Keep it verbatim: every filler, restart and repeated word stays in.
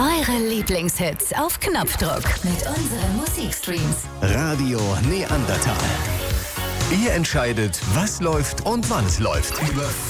Eure Lieblingshits auf Knopfdruck mit unseren Musikstreams. Radio Neandertal. Ihr entscheidet, was läuft und wann es läuft. Über